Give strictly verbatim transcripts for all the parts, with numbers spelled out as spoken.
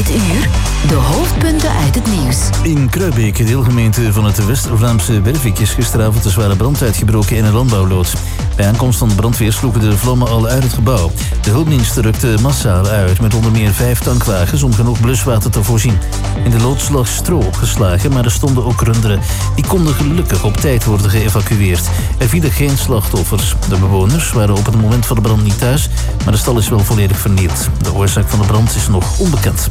Dit uur de hoofdpunten uit het nieuws. In Kruibeke, deelgemeente van het West-Vlaamse Wervik, is gisteravond een zware brand uitgebroken in een landbouwloods. Bij aankomst van de brandweer sloegen de vlammen al uit het gebouw. De hulpdiensten rukten massaal uit met onder meer vijf tankwagens om genoeg bluswater te voorzien. In de loods lag stro opgeslagen, maar er stonden ook runderen. Die konden gelukkig op tijd worden geëvacueerd. Er vielen geen slachtoffers. De bewoners waren op het moment van de brand niet thuis, maar de stal is wel volledig vernield. De oorzaak van de brand is nog onbekend.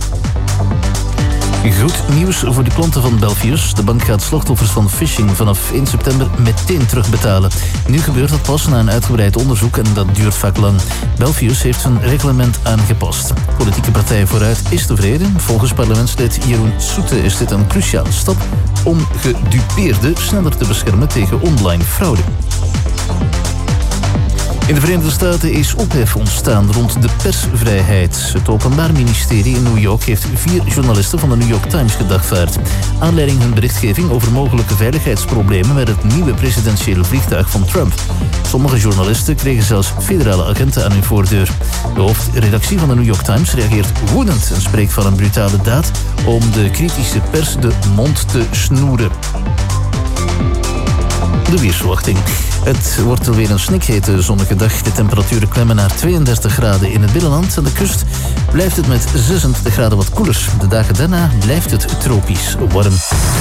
Goed nieuws voor de klanten van Belfius. De bank gaat slachtoffers van phishing vanaf één september meteen terugbetalen. Nu gebeurt dat pas na een uitgebreid onderzoek en dat duurt vaak lang. Belfius heeft zijn reglement aangepast. Politieke partij Vooruit is tevreden. Volgens parlementslid Jeroen Soete is dit een cruciale stap om gedupeerden sneller te beschermen tegen online fraude. In de Verenigde Staten is ophef ontstaan rond de persvrijheid. Het Openbaar Ministerie in New York heeft vier journalisten van de New York Times gedagvaard. Aanleiding hun berichtgeving over mogelijke veiligheidsproblemen met het nieuwe presidentiële vliegtuig van Trump. Sommige journalisten kregen zelfs federale agenten aan hun voordeur. De hoofdredactie van de New York Times reageert woedend en spreekt van een brutale daad om de kritische pers de mond te snoeren. De weersverwachting. Het wordt alweer een snikhete zonnige dag. De temperaturen klimmen naar tweeëndertig graden in het binnenland. Aan de kust blijft het met zesentwintig graden wat koeler. De dagen daarna blijft het tropisch warm.